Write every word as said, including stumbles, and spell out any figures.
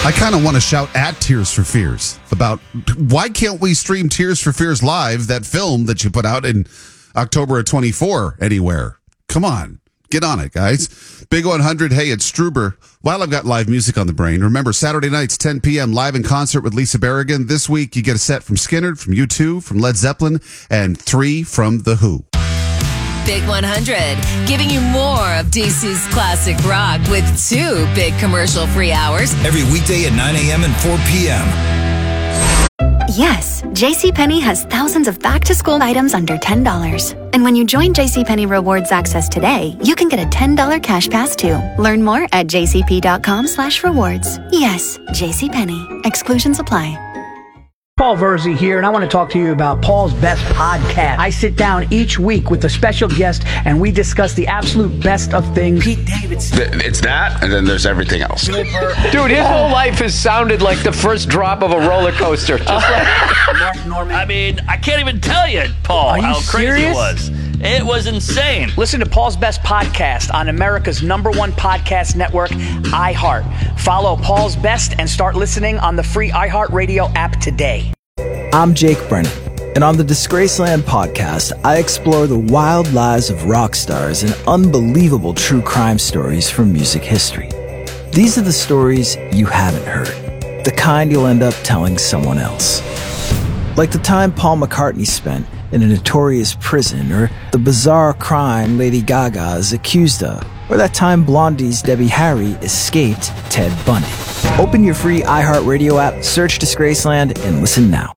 I kind of want to shout at Tears for Fears about why can't we stream Tears for Fears live, that film that you put out in October of twenty-four, anywhere? Come on. Get on it, guys. Big one hundred, hey, it's Struber. While I've got live music on the brain, remember Saturday nights, ten p.m., live in concert with Lisa Berrigan. This week, you get a set from Skynyrd, from U two, from Led Zeppelin, and three from The Who. Big one hundred, giving you more of D C's classic rock with two big commercial-free hours. Every weekday at nine a.m. and four p.m. Yes, JCPenney has thousands of back-to-school items under ten dollars. And when you join JCPenney Rewards Access today, you can get a ten dollars cash pass too. Learn more at jcp.com slash rewards. Yes, JCPenney. Exclusions apply. Paul Verzi here, and I want to talk to you about Paul's Best Podcast. I sit down each week with a special guest, and we discuss the absolute best of things. Pete Davidson. It's that, and then there's everything else. Dude, his whole life has sounded like the first drop of a roller coaster. Just like Mark Norman. I mean, I can't even tell you, Paul, Are you how crazy serious? it was. It was insane. Listen to Paul's Best Podcast on America's number one podcast network, iHeart. Follow Paul's Best and start listening on the free iHeartRadio app today. I'm Jake Brennan, and on the Disgraceland podcast, I explore the wild lives of rock stars and unbelievable true crime stories from music history. These are the stories you haven't heard, the kind you'll end up telling someone else. Like the time Paul McCartney spent in a notorious prison, or the bizarre crime Lady Gaga is accused of, or that time Blondie's Debbie Harry escaped Ted Bundy. Open your free iHeartRadio app, search Disgraceland, and listen now.